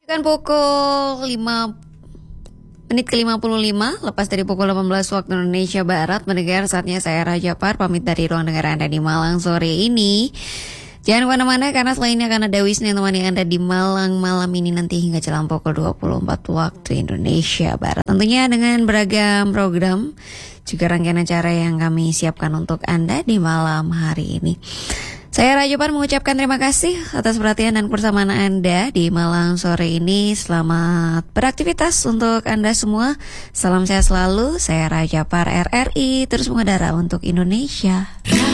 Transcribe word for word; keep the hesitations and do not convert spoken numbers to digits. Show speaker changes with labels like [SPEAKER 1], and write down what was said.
[SPEAKER 1] Kan pukul lima menit ke lima puluh lima, lepas dari pukul delapan belas waktu Indonesia Barat. Mendengar saatnya saya Raja Par pamit dari ruang dengar Anda di Malang sore ini. Jangan kemana-mana karena selainnya akan ada Wisnu yang temani Anda di Malang malam ini nanti hingga jelang pukul dua puluh empat waktu Indonesia Barat. Tentunya dengan beragam program, juga rangkaian acara yang kami siapkan untuk Anda di malam hari ini. Saya Raja Par mengucapkan terima kasih atas perhatian dan kebersamaan Anda di Malang sore ini. Selamat beraktivitas untuk Anda semua. Salam sehat selalu. Saya Raja Par R R I, terus mengudara untuk Indonesia.